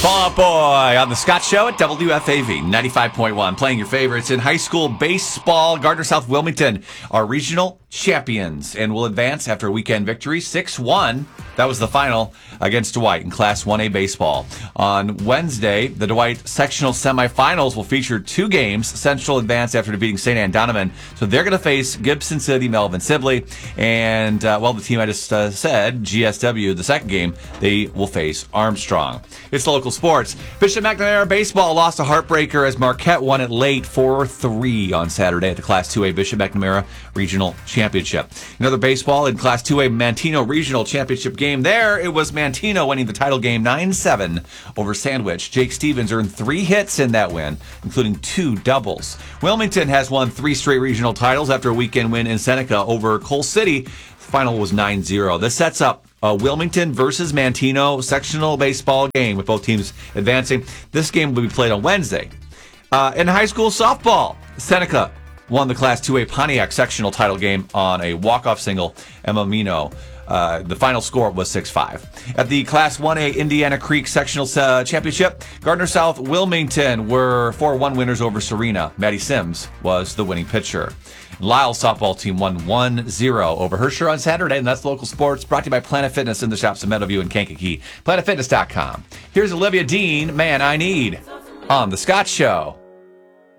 Fall Out Boy on the Scott Show at WFAV 95.1. Playing your favorites in high school baseball. Gardner South Wilmington are regional champions and will advance after a weekend victory 6-1. That was the final against Dwight in Class 1A baseball. On Wednesday, the Dwight sectional semifinals will feature two games. Central advanced after defeating St. Anne Donovan. So they're going to face Gibson City, Melvin Sibley. And, the team I just said, GSW, the second game, they will face Armstrong. It's local sports. Bishop McNamara baseball lost a heartbreaker as Marquette won it late 4-3 on Saturday at the Class 2A Bishop McNamara Regional Championship. Another baseball in Class 2A Manteno Regional Championship game. There, it was Manteno winning the title game 9-7 over Sandwich. Jake Stevens earned 3 hits in that win, including 2 doubles. Wilmington has won 3 straight regional titles after a weekend win in Seneca over Coal City. The final was 9-0. This sets up a Wilmington versus Manteno sectional baseball game with both teams advancing. This game will be played on Wednesday. In high school softball, Seneca won the Class 2A Pontiac sectional title game on a walk-off single. Emma Mino. The final score was 6-5. At the Class 1A Indiana Creek Sectional Championship, Gardner South Wilmington were 4-1 winners over Serena. Maddie Sims was the winning pitcher. Lyle's softball team won 1-0 over Herscher on Saturday, and that's local sports brought to you by Planet Fitness in the shops in Meadowview and Kankakee. PlanetFitness.com. Here's Olivia Dean, Man I Need, on The Scott Show.